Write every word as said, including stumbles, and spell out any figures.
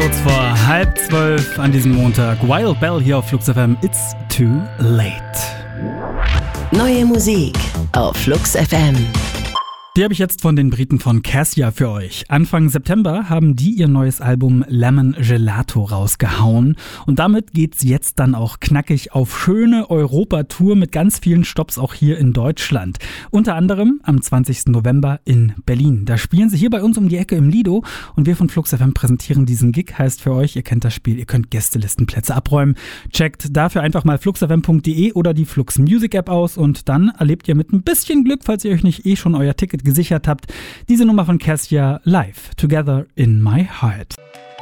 kurz vor halb zwölf an diesem Montag. Wild Bell hier auf Flux F M. It's too late. Neue Musik auf Flux F M. Die habe ich jetzt von den Briten von Cassia für euch. Anfang September haben die ihr neues Album Lemon Gelato rausgehauen. Und damit geht's jetzt dann auch knackig auf schöne Europatour mit ganz vielen Stopps auch hier in Deutschland. Unter anderem am zwanzigsten November in Berlin. Da spielen sie hier bei uns um die Ecke im Lido und wir von Flux F M präsentieren diesen Gig. Heißt für euch, ihr kennt das Spiel, ihr könnt Gästelistenplätze abräumen. Checkt dafür einfach mal flux f m punkt d e oder die Flux Music App aus und dann erlebt ihr mit ein bisschen Glück, falls ihr euch nicht eh schon euer Ticket gesichert habt, diese Nummer von Cassia live, Together in My Heart.